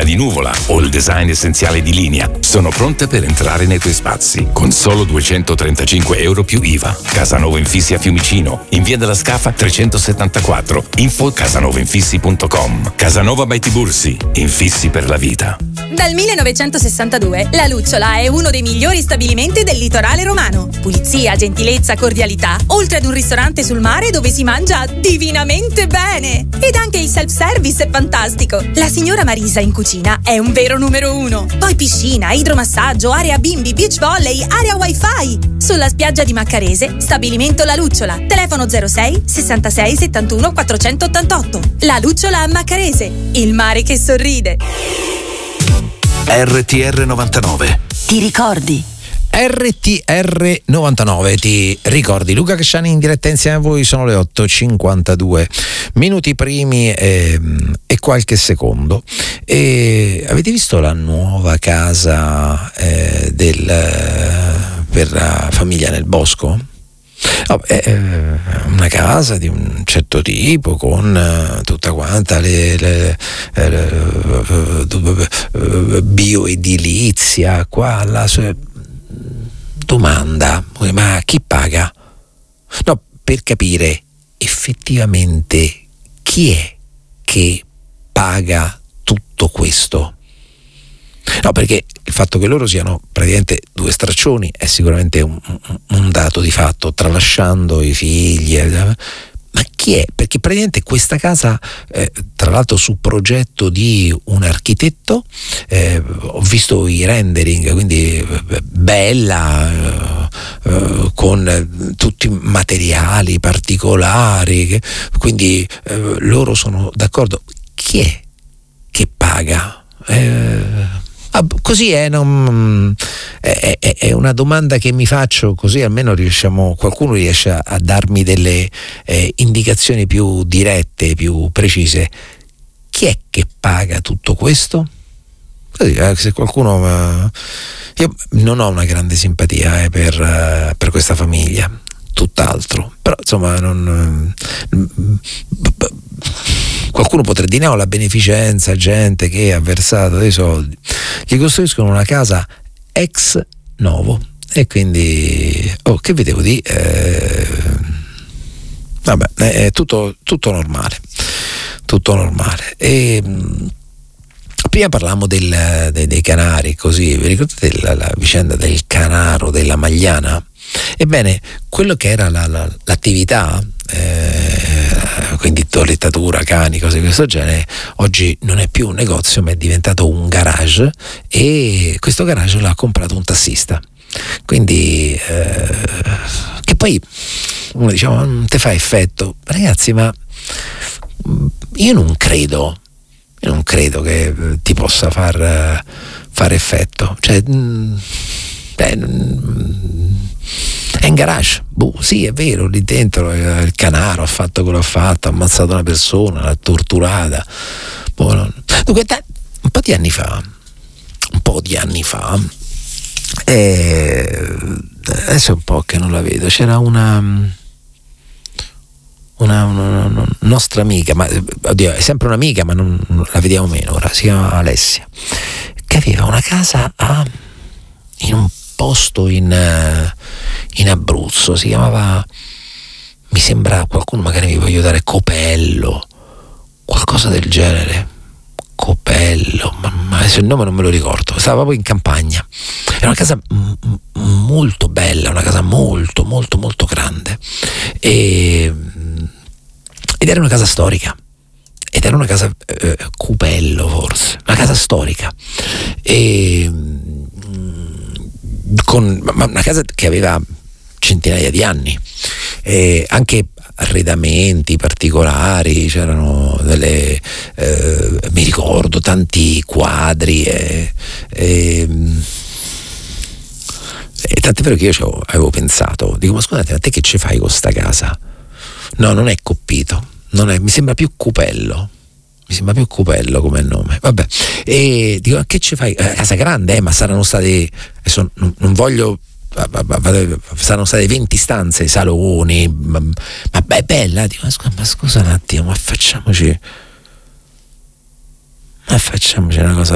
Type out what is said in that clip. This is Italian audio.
di nuvola o il design essenziale di linea sono pronte per entrare nei tuoi spazi con solo €235 più IVA. Casanova Infissi a Fiumicino, in via della Scafa 374. Info casanovainfissi.com. Casanova by Tibursi, infissi per la vita. Dal 1962 La Lucciola è uno dei migliori stabilimenti del litorale romano. Pulizia, gentilezza, cordialità, oltre ad un ristorante sul mare dove si mangia divinamente bene. Ed anche il self-service è fantastico. La signora Marisa in cucina è un vero numero uno. Poi piscina, idromassaggio, area bimbi, beach volley, area wifi. Sulla spiaggia di Maccarese, stabilimento La Lucciola. Telefono 06 66 71 488. La Lucciola a Maccarese, il mare che sorride. RTR 99. Ti ricordi? RTR 99, ti ricordi? Luca Casciani in diretta insieme a voi, sono le 8:52 minuti primi e qualche secondo. Avete visto la nuova casa per la famiglia nel bosco? Una casa di un certo tipo con tutta quanta le bioedilizia qua là. Domanda, ma chi paga? No, per capire effettivamente chi è che paga tutto questo. No, perché il fatto che loro siano praticamente due straccioni è sicuramente un dato di fatto, tralasciando i figli. Ma chi è? Perché praticamente questa casa, tra l'altro su progetto di un architetto, ho visto i rendering, quindi bella, con tutti i materiali particolari, quindi loro sono d'accordo. Chi è che paga? Così è una domanda che mi faccio, così almeno qualcuno riesce a darmi delle indicazioni più dirette, più precise. Chi è che paga tutto questo? Così, se qualcuno io non ho una grande simpatia per questa famiglia, tutt'altro, però insomma qualcuno potrebbe dire no, la beneficenza, gente che ha versato dei soldi, gli costruiscono una casa ex novo e quindi che vedevo di vabbè, è tutto normale, e prima parlavamo dei canari, così vi ricordate la vicenda del canaro della Magliana? Ebbene, quello che era l'attività, quindi toilettatura, cani, cose di questo genere, oggi non è più un negozio ma è diventato un garage, e questo garage l'ha comprato un tassista. Quindi che poi uno dice non te fa effetto, ragazzi, ma io non credo che ti possa far effetto, cioè è in garage, sì, è vero, lì dentro il canaro ha fatto quello che ha fatto, ha ammazzato una persona, l'ha torturata. Dunque, un po' di anni fa, adesso è un po' che non la vedo, c'era una nostra amica, ma oddio, è sempre un'amica, ma non la vediamo meno ora, si chiama Alessia, che aveva una casa in un posto in Abruzzo, si chiamava, mi sembra, qualcuno magari mi può aiutare, Copello, qualcosa del genere, Copello, ma adesso il nome non me lo ricordo, stava proprio in campagna, era una casa molto bella, una casa molto molto molto grande, ed era una casa storica, ed era una casa Cupello, forse, una casa storica, ma una casa che aveva centinaia di anni, anche arredamenti particolari, c'erano mi ricordo tanti quadri, e tant'è vero che io avevo pensato, dico, ma scusate, ma te che ci fai con sta casa? No, non è Coppito, mi sembra più Cupello. Mi sembra più Cupello come nome, vabbè, e dico, che ci fai? Casa grande, ma saranno state, adesso non voglio, saranno state 20 stanze, saloni, ma è bella, dico, ma scusa un attimo, ma facciamoci una cosa